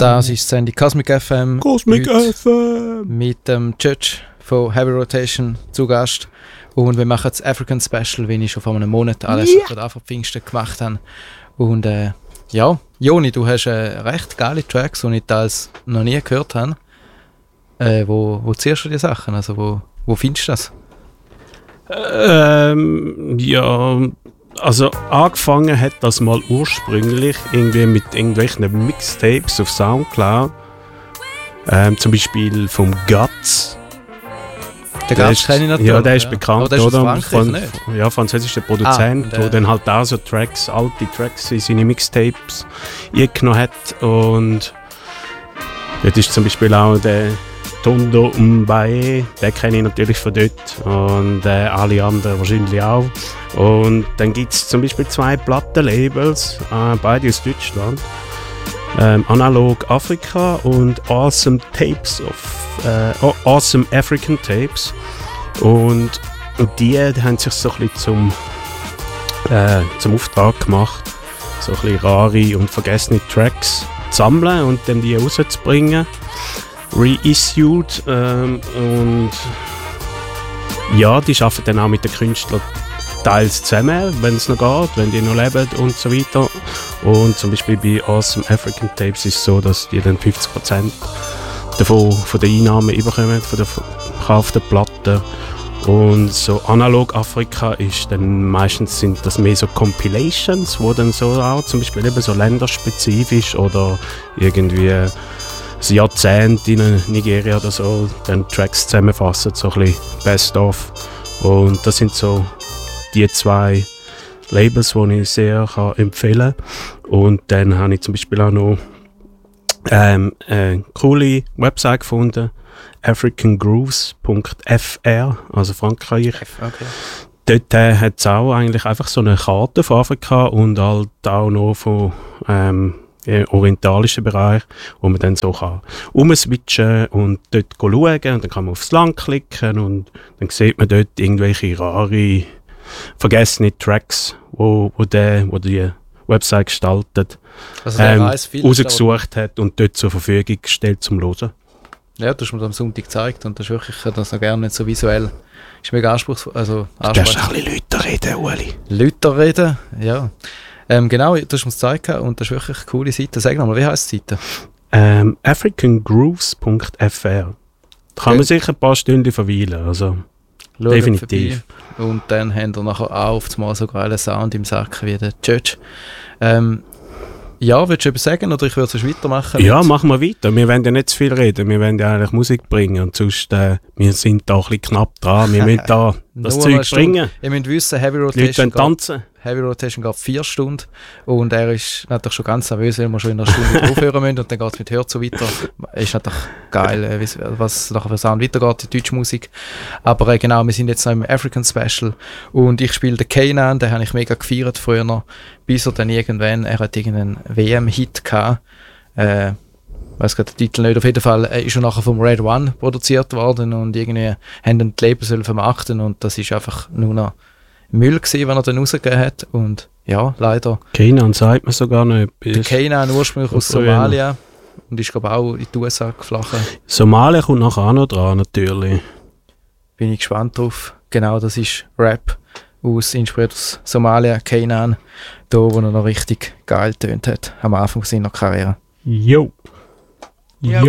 Das ist die Sendung Cosmic FM. Cosmic FM! Mit dem Judge von Heavy Rotation zu Gast. Und wir machen das African Special, wie ich schon vor einem Monat alles gerade vor Pfingsten gemacht habe. Und ja, Joni, du hast recht geile Tracks, die ich teils noch nie gehört habe. Wo ziehst du die Sachen? Also wo findest du das? Ja, also angefangen hat das mal ursprünglich irgendwie mit irgendwelchen Mixtapes auf Soundcloud. Zum Beispiel vom Guts. Der Guts kenne ich natürlich. Ja, der ist bekannt, aber der ist oder? aus Frankreich, nicht? Französischer Produzent, der dann halt auch so alte Tracks in seine Mixtapes eingenommen hat. Und dort ist zum Beispiel auch der Tondo Mbaye, den kenne ich natürlich von dort und alle anderen wahrscheinlich auch. Und dann gibt es zum Beispiel 2 Plattenlabels, beide aus Deutschland. Analog Africa und Awesome African Tapes. Und die haben sich so ein bisschen zum Auftrag gemacht, so ein bisschen rare und vergessene Tracks zu sammeln und dann die rauszubringen. Reissued und ja, die arbeiten dann auch mit den Künstlern teils zusammen, wenn es noch geht, wenn die noch leben und so weiter. Und zum Beispiel bei Awesome African Tapes ist es so, dass die dann 50% davon von den Einnahmen überkommen, von der verkauften Platten. Und so Analog Afrika ist dann meistens sind das mehr so Compilations, wo dann so auch zum Beispiel eben so länderspezifisch oder irgendwie ein Jahrzehnt in Nigeria oder so, dann Tracks zusammenfassen, so ein bisschen Best of. Und das sind so die 2 Labels, die ich sehr empfehlen kann. Und dann habe ich zum Beispiel auch noch eine coole Website gefunden, africangrooves.fr, also Frankreich. Okay. Dort hat es auch eigentlich einfach so eine Karte von Afrika und halt auch noch von orientalischen Bereich, wo man dann so kann umswitchen und dort schauen und dann kann man aufs Land klicken und dann sieht man dort irgendwelche rare, vergessene Tracks, wo die Website gestaltet, also rausgesucht hat und dort zur Verfügung gestellt zum Hören. Ja, du hast mir das am Sonntag gezeigt und das ist wirklich, ich das noch gerne nicht so visuell. Ist mega anspruchsvoll. Also, du darfst ein bisschen Leute reden, Uli. Leute reden, ja. Genau, du hast mir das gezeigt und das ist wirklich eine coole Seite. Sag nochmal, wie heisst die Seite? africangrooves.fr. Da kann man sicher ein paar Stunden verweilen, also schaut definitiv. Und dann haben wir nachher auch auf einmal so geilen Sound im Sack wie der Church. Ja, willst du etwas sagen oder ich würde es weitermachen? Ja, machen wir weiter. Wir wollen ja nicht zu viel reden, wir wollen ja eigentlich Musik bringen und sonst, wir sind da ein bisschen knapp dran, wir müssen da das Zeug bringen. Ihr müsst wissen, Heavy Rotation geht 4 Stunden und er ist natürlich schon ganz nervös, weil wir schon in einer Stunde aufhören müssen und dann geht es mit Hört so weiter. Ist natürlich geil, was nachher für Sound weitergeht, die deutsche Musik. Aber genau, wir sind jetzt noch im African Special und ich spiele den Kanan, den habe ich mega gefeiert früher noch, bis er dann irgendwann, er hat irgendeinen WM-Hit gehabt, ich weiß gerade den Titel nicht, auf jeden Fall ist er nachher vom Red One produziert worden und irgendwie haben dann die Label vermarkten und das ist einfach nur noch Müll gewesen, wenn er dann rausgegeben hat und ja, leider. Kanan sagt man sogar noch etwas. Der Kanan ursprünglich aus Somalia und ist glaube auch in die USA geflogen. Somalia kommt nachher auch noch dran, natürlich. Bin ich gespannt drauf. Genau, das ist Rap inspiriert aus Somalia, Kanan, da wo er noch richtig geil tönt hat am Anfang seiner Karriere. Jo.